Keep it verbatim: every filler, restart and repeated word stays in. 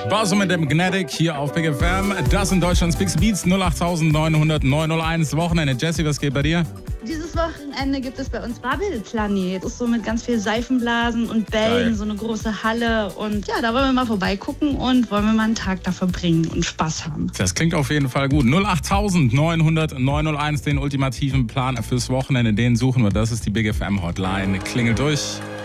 Basso mit dem Gnatic hier auf Big F M. Das sind Deutschlands Big Beats, null acht neun null null neun null eins. Wochenende. Jessie, was geht bei dir? Dieses Wochenende gibt es bei uns Babbelplanet. Das ist so mit ganz viel Seifenblasen und Bällen, Geil. So eine große Halle. Und ja, da wollen wir mal vorbeigucken und wollen wir mal einen Tag da verbringen und Spaß haben. Das klingt auf jeden Fall gut. null acht neun null null neun null eins, den ultimativen Plan fürs Wochenende, den suchen wir. Das ist die Big F M Hotline. Klingelt durch.